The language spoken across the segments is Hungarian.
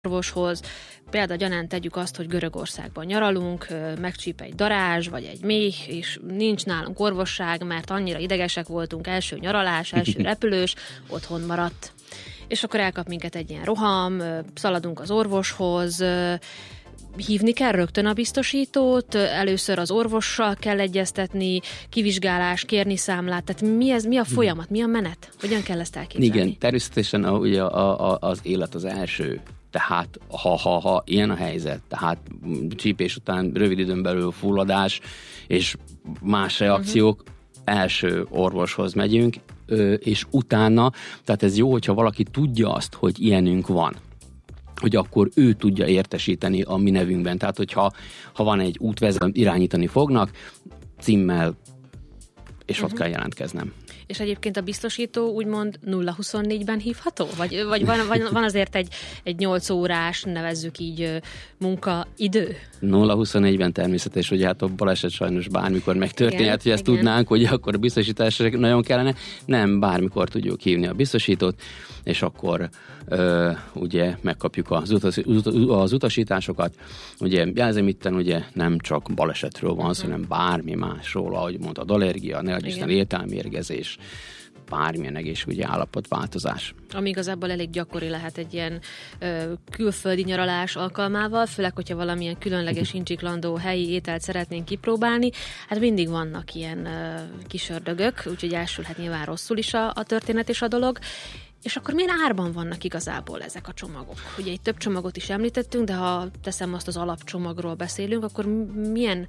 orvoshoz, például gyanánt tegyük azt, hogy Görögországban nyaralunk, megcsíp egy darázs, vagy egy méh, és nincs nálunk orvosság, mert annyira idegesek voltunk, első nyaralás, első repülős, otthon maradt. És akkor elkap minket egy ilyen roham, szaladunk az orvoshoz, hívni kell rögtön a biztosítót, először az orvossal kell egyeztetni, kivizsgálás, kérni számlát, tehát mi a folyamat, mi a menet? Hogyan kell ezt elképzelni? Igen, természetesen ugye az élet az első. Tehát ha ilyen a helyzet, tehát csípés után rövid időn belül fulladás és más reakciók, első orvoshoz megyünk, és utána, tehát ez jó, hogyha valaki tudja azt, hogy ilyenünk van, hogy akkor ő tudja értesíteni a mi nevünkben. Tehát, hogyha van egy útvezető, irányítani fognak, címmel, és ott kell jelentkeznem. És egyébként a biztosító úgymond 0-24-ben hívható? Vagy van azért egy 8 órás, nevezzük így, munkaidő? 0-24-ben természetes, hogy hát a baleset sajnos bármikor megtörténhet, hogy ezt tudnánk, hogy akkor a biztosításra nagyon kellene. Nem, bármikor tudjuk hívni a biztosítót, és akkor ugye megkapjuk az utasításokat. Ugye jelzem itten, ugye nem csak balesetről van szó, hanem bármi másról, ahogy mondtad, allergia, nehogy értelmérgezés, bármilyen egészségügyi állapotváltozás. Ami igazából elég gyakori lehet egy ilyen külföldi nyaralás alkalmával, főleg, hogyha valamilyen különleges incsiklandó helyi ételt szeretnénk kipróbálni. Hát mindig vannak ilyen kis ördögök, úgyhogy elsülhet nyilván rosszul is a történet és a dolog. És akkor milyen árban vannak igazából ezek a csomagok? Ugye itt több csomagot is említettünk, de ha teszem azt az alapcsomagról beszélünk, akkor milyen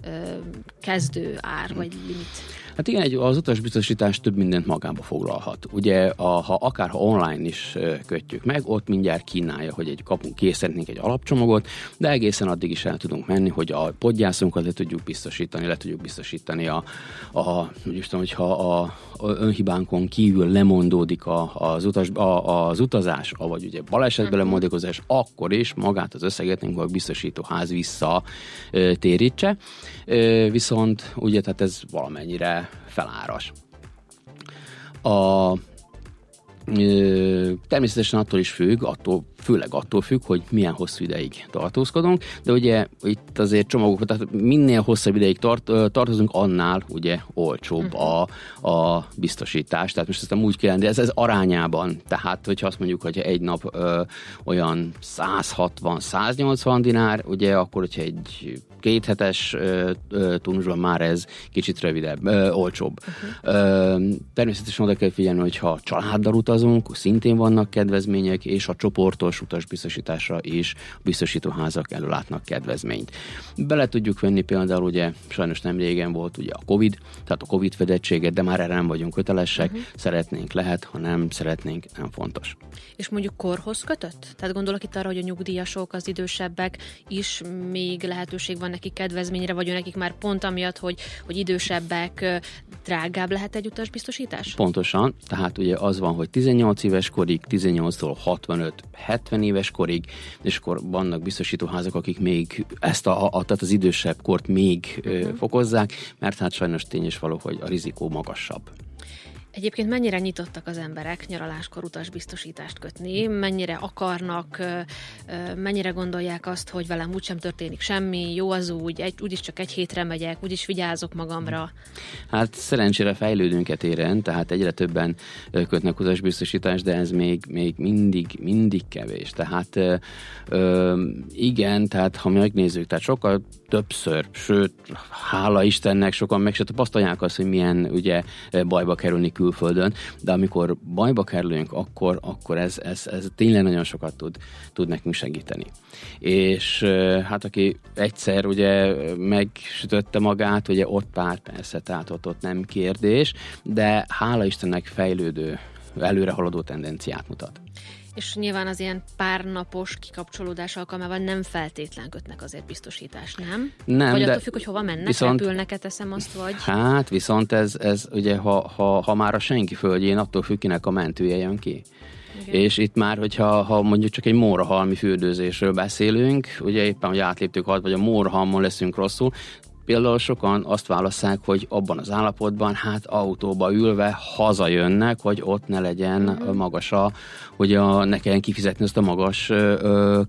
kezdő ár vagy limit? Hát igen, az utasbiztosítás több mindent magába foglalhat. Ugye, ha online is kötjük meg, ott mindjárt kínálja, hogy szeretnénk egy alapcsomagot, de egészen addig is el tudunk menni, hogy a podgyászunkat le tudjuk biztosítani hogyha a önhibánkon kívül lemondódik az utazás, vagy ugye balesetbe lemondékozás, akkor is magát az összeget a biztosítóház visszatérítse. Viszont ugye, tehát ez valamennyire feláras. Természetesen attól is függ, főleg attól függ, hogy milyen hosszú ideig tartózkodunk, de ugye itt azért csomagok, tehát minél hosszabb ideig tartozunk, annál ugye olcsóbb a biztosítás. Tehát most ezt nem úgy kell, de ez arányában. Tehát, hogyha azt mondjuk, hogy egy nap olyan 160-180 dinár, ugye akkor, hogyha egy 2 hetes turnusban már ez kicsit rövidebb, olcsóbb. Természetesen oda kell figyelni, hogyha családdal utazunk, szintén vannak kedvezmények, és a csoportos utasbiztosításra is a biztosítóházak előlátnak kedvezményt. Bele tudjuk venni például, ugye sajnos nem régen volt ugye a Covid, tehát a Covid fedettséget, de már erre nem vagyunk kötelesek, szeretnénk lehet, ha nem szeretnénk, nem fontos. És mondjuk korhoz kötött? Tehát gondolok itt arra, hogy a nyugdíjasok, az idősebbek is még lehetőség van nekik kedvezményre, vagy nekik már pont amiatt, hogy idősebbek, drágább lehet egy utasbiztosítás? Pontosan, tehát ugye az van, hogy 18 éves korig, 18-tól 65-70 éves korig, és akkor vannak biztosítóházak, akik még ezt tehát az idősebb kort még fokozzák, mert hát sajnos tény is való, hogy a rizikó magasabb. Egyébként mennyire nyitottak az emberek nyaraláskor utasbiztosítást kötni? Mennyire akarnak, mennyire gondolják azt, hogy velem úgysem történik semmi, jó az úgyis csak egy hétre megyek, úgyis vigyázok magamra? Hát szerencsére fejlődünk téren, tehát egyre többen kötnek utasbiztosítást, de ez még mindig kevés. Tehát igen, tehát ha megnézzük, tehát sokkal többször, sőt, hála Istennek sokan meg se tapasztalják azt, hogy milyen ugye bajba kerülni külföldön, de amikor bajba kerülünk, akkor ez tényleg nagyon sokat tud nekünk segíteni. És hát aki egyszer ugye megsütötte magát, ugye ott persze, tehát ott nem kérdés, de hála Istennek fejlődő, előrehaladó tendenciát mutat. És nyilván az ilyen párnapos kikapcsolódás alkalmával nem feltétlen kötnek azért biztosítást, nem? Nem, vagy attól függ, hogy hova mennek, repülnek-e, teszem azt, vagy... Hát viszont ez ugye, ha már a senki földjén, attól függ, kinek a mentője jön ki. Igen. És itt már, hogyha mondjuk csak egy mórahalmi fürdőzésről beszélünk, ugye éppen, hogy átléptük vagy a mórahalmon leszünk rosszul, például sokan azt válasszák, hogy abban az állapotban autóba ülve hazajönnek, hogy ott ne legyen magas hogy ne kelljen kifizetni ezt a magas